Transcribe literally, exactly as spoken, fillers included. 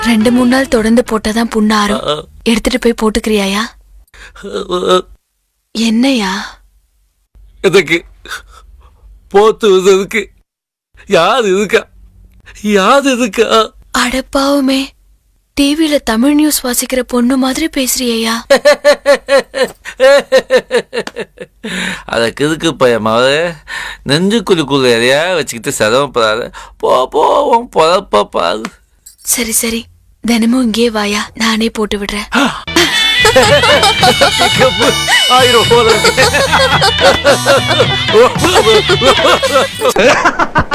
ரெண்டு மூணு நாள் தொடர்ந்து போட்டாதான் புண்ணாரும். எடுத்துட்டு போய் போட்டுக்கிறியாயா? என்னையா எதுக்கு போத்துவதற்கு? யாரு இருக்கா? யாரு இருக்கா? அடப்பாவுமே, டிவில தமிழ் நியூஸ் வாசிக்கிற பொண்ணு மாதிரி பேசுறியா? அதற்கு இருக்கு பயமாவ நெஞ்சுக்குள்ளுக்குள்ள எதையா வச்சுக்கிட்டு சிரமப்படாத. போ போவோம் பொழப்ப பாரு. சரி சரி, தினமும் இங்கே வாயா, நானே போட்டு விடுறேன். ஆயிரம் போல